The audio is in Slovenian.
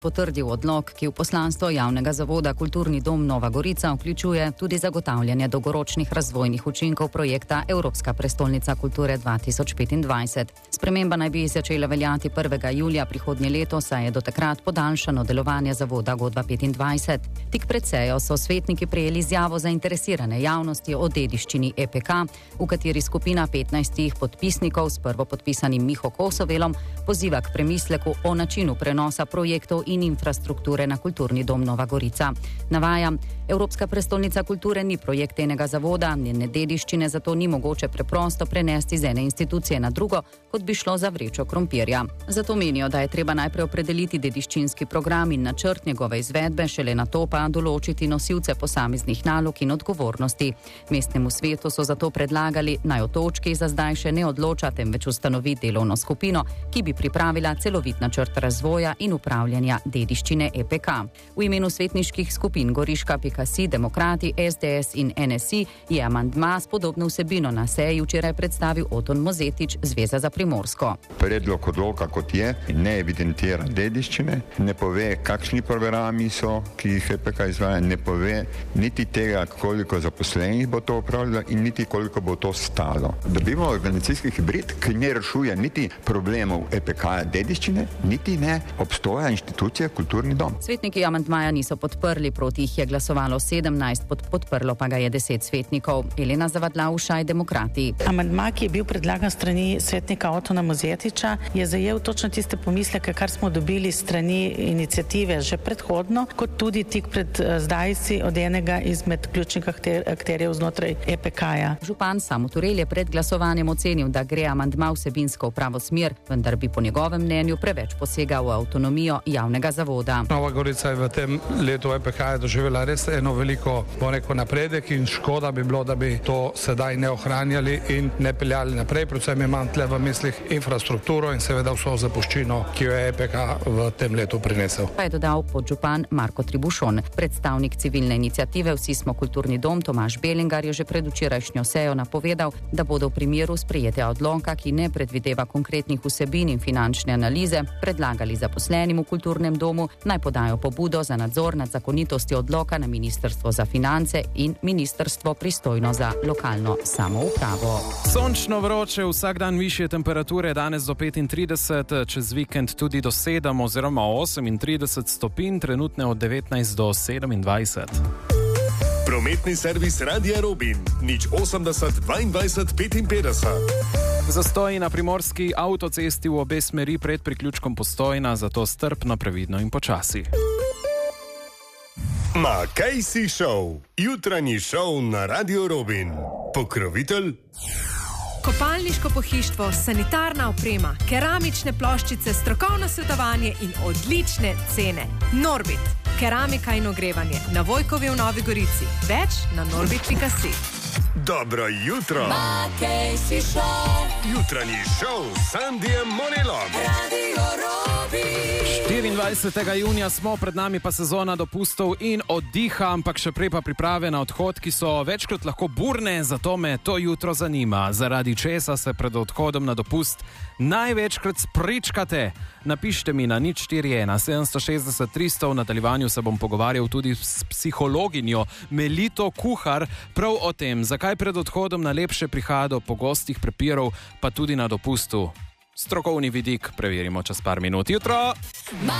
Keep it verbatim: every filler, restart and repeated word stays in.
potrdil odlok, ki v poslanstvo javnega zavoda Kulturni dom Nova Gorica vključuje tudi zagotavljanje dolgoročnih razvojnih učinkov projekta Evropska prestolnica kulture dva tisoč petindvajset. Sprememba naj bi začela veljati prvega julija prihodnje leto, saj je do takrat podaljšano delovanje zavoda Godba petindvajset. Tik pred sejo so svetniki prejeli izjavo zainteresirane javnosti o dediščini E P K, v kateri skupina petnajstih podpisnikov s prvopodpisanim Miho Kosovelom poziva k premisleku o načinu prenosa projektov in infrastrukture na Kulturni dom Nova Gorica. Navaja, Evropska prestolnica kulture ni projekt enega zavoda, njene dediščine, zato ni mogoče preprosto prenesti z ene institucije na drugo, kot bi šlo za vrečo krompirja. Zato menijo, da je treba najprej opredeliti dediščinski program in načrt njegove izvedbe, šele nato pa določiti nosilce posameznih nalog in odgovornosti. Mestnemu svetu so zato predlagali, naj o točki za zdaj še ne odloča, temveč ustanovi delovno skupino, ki bi pripravila celovit načrt razvoja in upravljanja dediščine E P K. V imenu svetniških skupin Goriška, P K S I, Demokrati, S D S in N S I je amandma s podobno vsebino na seji včeraj predstavil Oton Mozetič, Zveza za Primorsko. Predlog odloka kot je, ne evidentira dediščine, ne pove, kakšni programi so, ki jih E P K izvaja, ne pove niti tega, koliko zaposlenih bo to upravljalo in niti koliko bo to stalo. Dobimo organizacijski hibrid, ki ne rešuje niti problemov E P K dediščine, niti ne obstoja inštitucije Kulturni dom. Svetniki amandmaja niso podprli, proti jih je glasovalo sedemnajst, pod, podprlo pa ga je deset svetnikov. Elena Zavadlav-Šaj, Demokrati. Amandma, ki je bil predlagan strani svetnika Otona Mozetiča, je zajel točno tiste pomisleke, kar smo dobili strani iniciative že predhodno, kot tudi tik pred zdajci od enega izmed ključnih akterjev znotraj E P K-ja. Župan Samo Turel je pred glasovanjem ocenil, da gre amandma vsebinsko v pravo smer, vendar bi po njegovem mnenju preveč posegal v avtonomijo javnega zavoda. Nova Gorica je v tem letu E P K doživela res eno veliko, bo rekel, napredek in škoda bi bilo, da bi to sedaj ne ohranjali in ne peljali naprej. Predvsem imam tle v mislih infrastrukturo in seveda vso zapuščino, ki jo je E P K v tem letu prinesel. Pa je dodal podžupan Marko Tribušon. Predstavnik civilne iniciative Vsi smo kulturni dom Tomaž Belingar je že pred včerajšnjo sejo napovedal, da bodo v primeru sprejetja odloka, ki ne predvideva konkretnih vsebin in finančne analize, predlagali zaposlenim v kulturnem domu, naj podajo pobudo za nadzor nad zakonitostjo odloka na Ministrstvo za finance in Ministrstvo pristojno za lokalno samoupravo. Sončno vroče, vsak dan višje temperature, danes do petintrideset, čez vikend tudi do sedem oziroma osemintrideset stopinj, trenutne od devetnajst do sedemindvajset. Prometni servis Radia Robin, nič osemdeset dvaindvajset petinpetdeset. Zastoji na primorski avtocesti v obe smeri pred priključkom Postojna, zato strpno, previdno in počasi. Ma kaj si šov? Jutranji šov na Radio Robin. Pokrovitelj? Kopalniško pohištvo, sanitarna oprema, keramične ploščice, strokovno svetovanje in odlične cene. Norbit, keramika in ogrevanje na Vojkovi v Novi Gorici. Več na norbit pika si. Dobro jutro. Ma kaj si šov? Jutranji šov s Sandijem Monelom. Radio Robin. štiriindvajsetega junija smo, pred nami pa sezona dopustov in oddiha, ampak še prej pa priprave na odhod, ki so večkrat lahko burne, zato me to jutro zanima. Zaradi česa se pred odhodom na dopust največkrat spričkate? Napišite mi na nič štiri ena sedemsto šestdeset tristo, v nadaljevanju se bom pogovarjal tudi s psihologinjo Melito Kuhar prav o tem, zakaj pred odhodom na lepše prihaja do pogostih prepirov, pa tudi na dopustu. Strokovni vidik preverimo čez par minut. Jutro!